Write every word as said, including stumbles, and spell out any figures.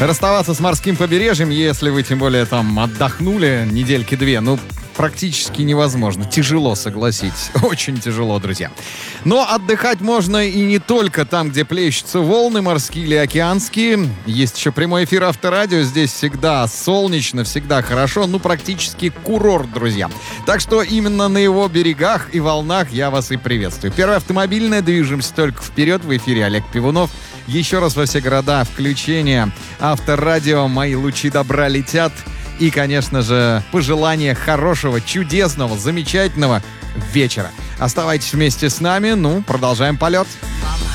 Расставаться с морским побережьем, если вы тем более там отдохнули недельки две, ну, практически невозможно. Тяжело, согласитесь. Очень тяжело, друзья. Но отдыхать можно и не только там, где плещутся волны морские или океанские. Есть еще прямой эфир Авторадио. Здесь всегда солнечно, всегда хорошо. Ну, практически курорт, друзья. Так что именно на его берегах и волнах я вас и приветствую. Первая автомобильная. Движемся только вперед. В эфире Олег Пивунов. Еще раз во все города включение Авторадио. Мои лучи добра летят. И, конечно же, пожелание хорошего, чудесного, замечательного вечера. Оставайтесь вместе с нами. Ну, продолжаем полет.